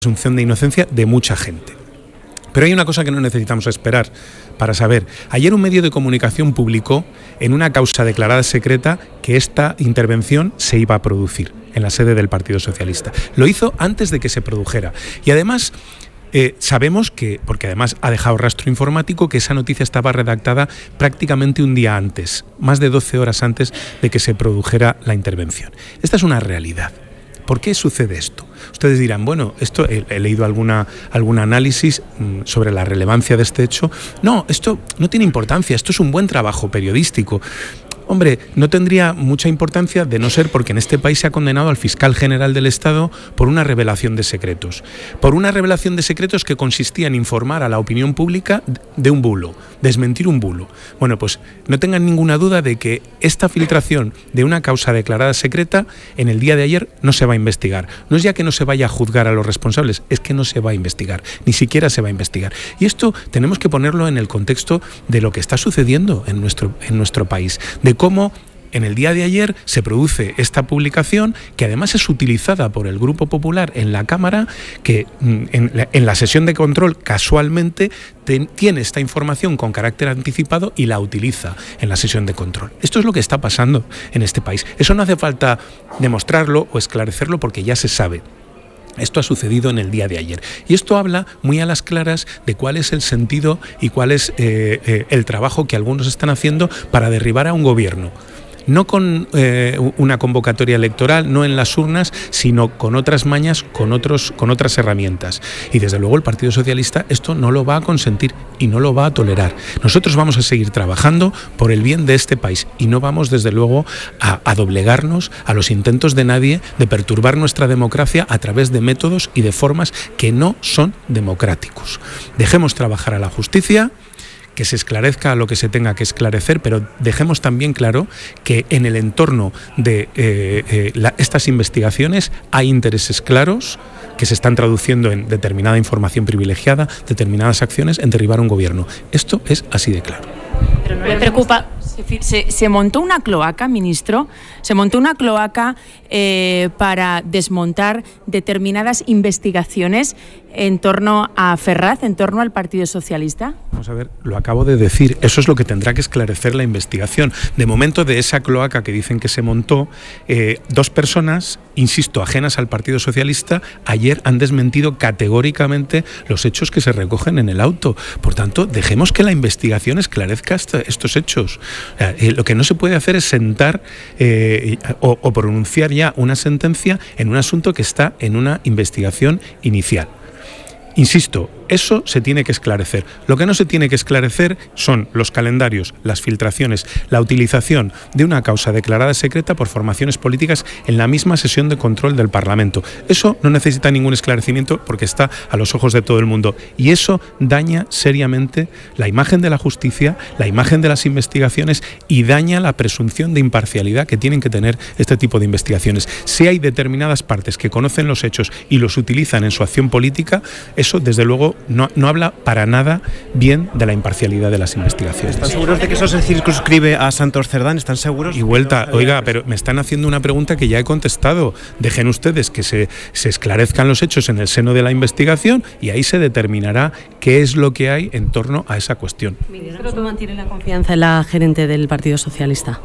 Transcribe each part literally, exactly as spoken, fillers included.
presunción de inocencia de mucha gente. Pero hay una cosa que no necesitamos esperar para saber. Ayer un medio de comunicación publicó en una causa declarada secreta que esta intervención se iba a producir en la sede del Partido Socialista. Lo hizo antes de que se produjera. Y además eh, sabemos que, porque además ha dejado rastro informático, que esa noticia estaba redactada prácticamente un día antes, más de doce horas antes de que se produjera la intervención. Esta es una realidad. ¿Por qué sucede esto? Ustedes dirán, bueno, esto he, he leído alguna, algún análisis mmm, sobre la relevancia de este hecho. No, esto no tiene importancia, esto es un buen trabajo periodístico. Hombre, no tendría mucha importancia de no ser porque en este país se ha condenado al fiscal general del Estado por una revelación de secretos. Por una revelación de secretos que consistía en informar a la opinión pública de un bulo, desmentir un bulo. Bueno, pues no tengan ninguna duda de que esta filtración de una causa declarada secreta en el día de ayer no se va a investigar. No es ya que no se vaya a juzgar a los responsables, es que no se va a investigar, ni siquiera se va a investigar. Y esto tenemos que ponerlo en el contexto de lo que está sucediendo en nuestro, en nuestro país, de cómo en el día de ayer se produce esta publicación que además es utilizada por el Grupo Popular en la Cámara, que en la, en la sesión de control casualmente ten, tiene esta información con carácter anticipado y la utiliza en la sesión de control. Esto es lo que está pasando en este país. Eso no hace falta demostrarlo o esclarecerlo porque ya se sabe. Esto ha sucedido en el día de ayer. Y esto habla muy a las claras de cuál es el sentido y cuál es eh, eh, el trabajo que algunos están haciendo para derribar a un gobierno. No con eh, una convocatoria electoral, no en las urnas, sino con otras mañas, con, otros, con otras herramientas. Y desde luego el Partido Socialista esto no lo va a consentir y no lo va a tolerar. Nosotros vamos a seguir trabajando por el bien de este país y no vamos desde luego a, a doblegarnos a los intentos de nadie de perturbar nuestra democracia a través de métodos y de formas que no son democráticos. Dejemos trabajar a la justicia, que se esclarezca lo que se tenga que esclarecer, pero dejemos también claro que en el entorno de eh, eh, la, estas investigaciones hay intereses claros que se están traduciendo en determinada información privilegiada, determinadas acciones en derribar un gobierno. Esto es así de claro. Pero no me preocupa. Se, se montó una cloaca, ministro, se montó una cloaca eh, para desmontar determinadas investigaciones en torno a Ferraz, en torno al Partido Socialista. Vamos a ver, lo acabo de decir, eso es lo que tendrá que esclarecer la investigación. De momento, de esa cloaca que dicen que se montó, eh, dos personas, insisto, ajenas al Partido Socialista, ayer han desmentido categóricamente los hechos que se recogen en el auto. Por tanto, dejemos que la investigación esclarezca esta, estos hechos. Eh, lo que no se puede hacer es sentar eh, o, o pronunciar ya una sentencia en un asunto que está en una investigación inicial. Insisto, eso se tiene que esclarecer. Lo que no se tiene que esclarecer son los calendarios, las filtraciones, la utilización de una causa declarada secreta por formaciones políticas en la misma sesión de control del Parlamento. Eso no necesita ningún esclarecimiento porque está a los ojos de todo el mundo. Y eso daña seriamente la imagen de la justicia, la imagen de las investigaciones y daña la presunción de imparcialidad que tienen que tener este tipo de investigaciones. Si hay determinadas partes que conocen los hechos y los utilizan en su acción política, eso desde luego No, no habla para nada bien de la imparcialidad de las investigaciones. ¿Están seguros de que eso se circunscribe a Santos Cerdán? ¿Están seguros? Y vuelta, oiga, pero me están haciendo una pregunta que ya he contestado. Dejen ustedes que se, se esclarezcan los hechos en el seno de la investigación y ahí se determinará qué es lo que hay en torno a esa cuestión. ¿Ministro, tú mantienes la confianza en la gerente del Partido Socialista?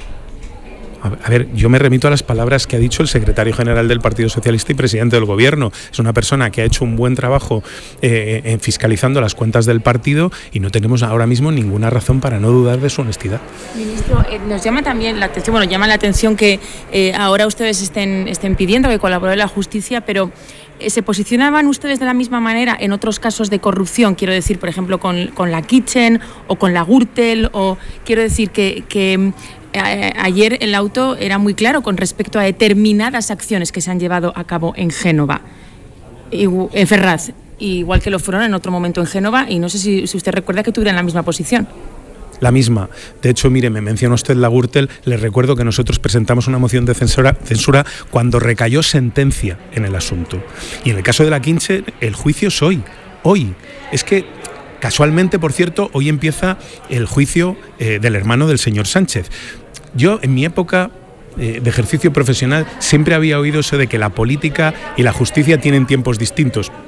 A ver, yo me remito a las palabras que ha dicho el secretario general del Partido Socialista y presidente del Gobierno. Es una persona que ha hecho un buen trabajo eh, en fiscalizando las cuentas del partido y no tenemos ahora mismo ninguna razón para no dudar de su honestidad. Ministro, eh, nos llama también la atención, bueno, llama la atención que eh, ahora ustedes estén, estén pidiendo que colabore la justicia, pero eh, ¿se posicionaban ustedes de la misma manera en otros casos de corrupción? Quiero decir, por ejemplo, con, con la Kitchen o con la Gürtel, o quiero decir que... que ayer el auto era muy claro con respecto a determinadas acciones que se han llevado a cabo en Génova, en Ferraz, igual que lo fueron en otro momento en Génova, y no sé si, si usted recuerda que tuvieran la misma posición. La misma. De hecho, mire, me menciona usted la Gürtel, les recuerdo que nosotros presentamos una moción de censura, censura cuando recayó sentencia en el asunto. Y en el caso de la Kitchen, el juicio es hoy. Hoy. Es que... Casualmente, por cierto, hoy empieza el juicio eh, del hermano del señor Sánchez. Yo, en mi época eh, de ejercicio profesional, siempre había oído eso de que la política y la justicia tienen tiempos distintos.